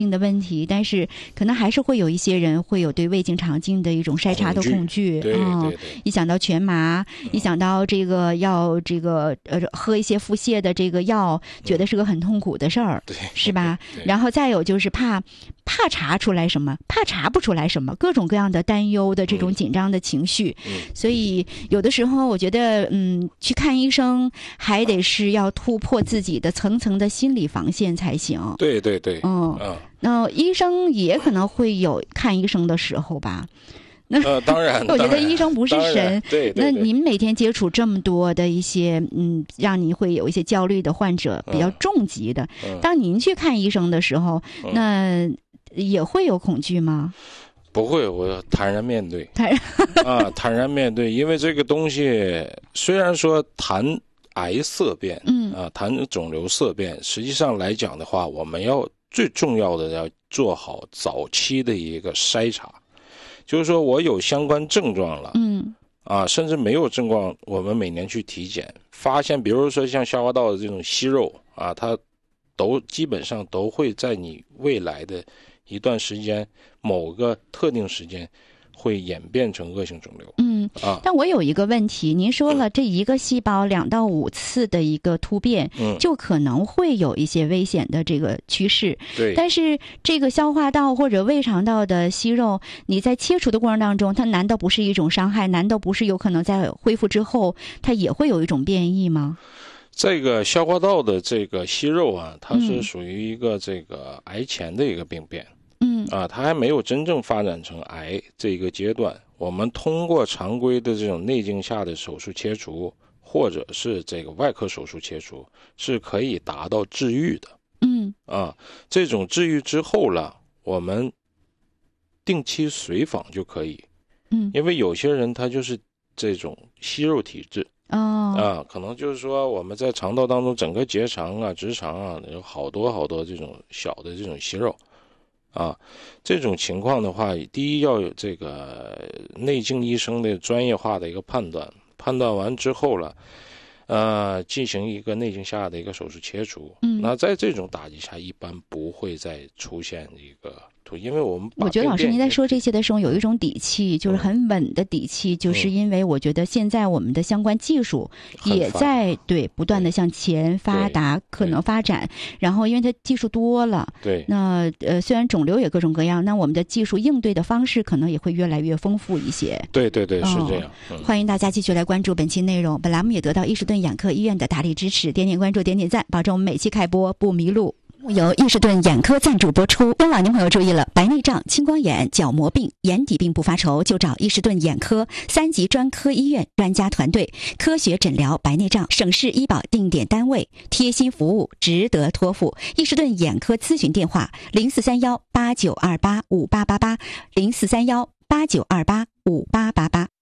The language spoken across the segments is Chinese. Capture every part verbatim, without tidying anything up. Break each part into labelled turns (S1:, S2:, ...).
S1: 的问题，但是可能还是会有一些人会有对胃镜肠镜的一种筛查的恐惧。
S2: 对对对，
S1: 一想到全麻，一想到这个要这个呃喝一些腹泻的这个药，觉得是个很痛苦的事儿，是吧？然后再有就是怕怕查出来什么，怕查不出来什么，各种各样的担忧的这种紧张的情绪。所以有的时候我觉得，嗯，去看医生还得是要突破自己的层层的心理防线才行。
S2: 对对对，
S1: 嗯。嗯那医生也可能会有看医生的时候吧？那
S2: 呃，当然，
S1: 我觉得医生不是神。
S2: 对，
S1: 那您每天接触这么多的一些，嗯，让您会有一些焦虑的患者，比较重疾的，
S2: 嗯、
S1: 当您去看医生的时候，嗯、那也会有恐惧吗？
S2: 不会，我坦然面对。
S1: 坦然
S2: 啊，坦然面对，因为这个东西虽然说谈癌色变，嗯啊，谈肿瘤色变，实际上来讲的话，我们要。最重要的要做好早期的一个筛查，就是说我有相关症状了，嗯，啊，甚至没有症状，我们每年去体检，发现，比如说像消化道的这种息肉啊，它都基本上都会在你未来的一段时间，某个特定时间会演变成恶性肿瘤。
S1: 嗯啊，但我有一个问题，您说了这一个细胞两到五次的一个突变，嗯，就可能会有一些危险的这个趋势。
S2: 对，
S1: 但是这个消化道或者胃肠道的息肉，你在切除的过程当中，它难道不是一种伤害？难道不是有可能在恢复之后，它也会有一种变异吗？
S2: 这个消化道的这个息肉啊，它是属于一个这个癌前的一个病变。嗯啊，它还没有真正发展成癌这个阶段，我们通过常规的这种内镜下的手术切除，或者是这个外科手术切除，是可以达到治愈的。嗯啊，这种治愈之后了，我们定期随访就可以。嗯，因为有些人他就是这种息肉体质。哦啊，可能就是说我们在肠道当中整个结肠啊、直肠啊有好多好多这种小的这种息肉。啊，这种情况的话，第一要有这个内镜医生的专业化的一个判断，判断完之后了，呃，进行一个内镜下的一个手术切除。嗯，那在这种打击下，一般不会再出现一个突，因为我们
S1: 我觉得老师您在说这些的时候有一种底气，就是很稳的底气，嗯、就是因为我觉得现在我们的相关技术也在对不断的向前发达，可能发展。然后因为它技术多了，
S2: 对，
S1: 那呃虽然肿瘤也各种各样，那我们的技术应对的方式可能也会越来越丰富一些。
S2: 对对对，是这样。
S1: 嗯、欢迎大家继续来关注本期内容，本栏目也得到伊士顿眼科医院的大力支持，点点关注，点点赞，保证我们每期开播不迷路。由伊士顿眼科赞助播出。中老年朋友注意了，白内障、青光眼、角膜病、眼底病不发愁，就找伊士顿眼科三级专科医院专家团队，科学诊疗白内障，省市医保定点单位，贴心服务，值得托付。伊士顿眼科咨询电话：零四三幺八九二八五八八八，零四三幺八九二八五八八八。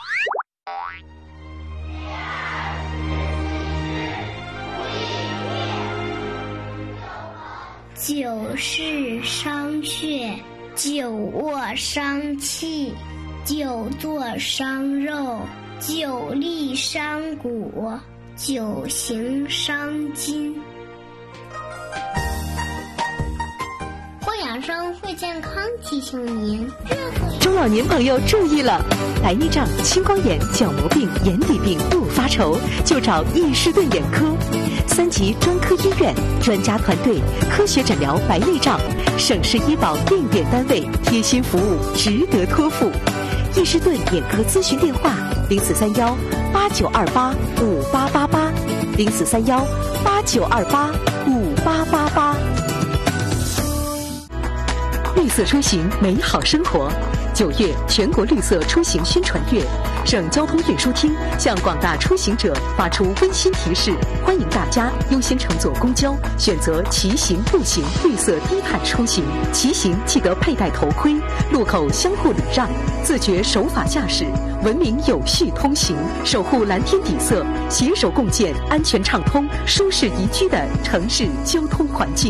S3: 久视伤血，久卧伤气，久坐伤肉，久立伤骨，久行伤筋。会养生，会健康，提醒您：
S4: 中老年朋友注意了，白内障、青光眼、角膜病、眼底病不发愁，就找伊士顿眼科。三级专科医院，专家团队，科学诊疗白内障，省市医保定点单位，贴心服务，值得托付。伊士顿眼科咨询电话：零四三幺八九二八五八八八，零四三幺八九二八五八八八。绿色出行，美好生活。九月全国绿色出行宣传月，省交通运输厅向广大出行者发出温馨提示，欢迎大家优先乘坐公交，选择骑行、步行绿色低碳出行。骑行记得佩戴头盔，路口相互礼让，自觉守法驾驶，文明有序通行，守护蓝天底色，携手共建安全畅通、舒适宜居的城市交通环境。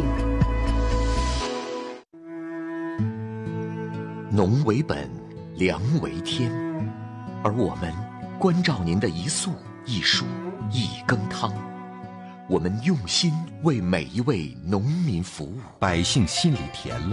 S5: 农为本，粮为天，而我们关照您的一粟一黍一羹汤，我们用心为每一位农民服务，
S6: 百姓心里甜了。